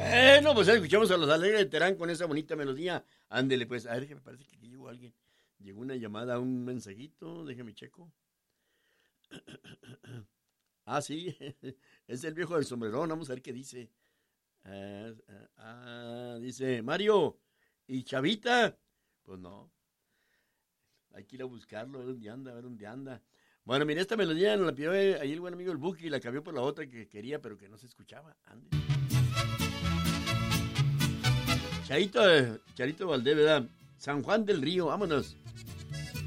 No, pues escuchamos a los Alegres de Terán con esa bonita melodía. Ándele, pues. A ver, que me parece que aquí llegó alguien. Llegó una llamada, un mensajito. Déjeme checo. Ah, sí. Es el viejo del sombrerón. Vamos a ver qué dice. Dice, Mario, ¿y Chavita? Pues no. Hay que ir a buscarlo, a ver dónde anda, a ver dónde anda. Bueno, mira, esta melodía nos la pidió ahí el buen amigo el Buki y la cambió por la otra que quería, pero que no se escuchaba. Ande. Charito Valdés, ¿verdad? San Juan del Río, vámonos.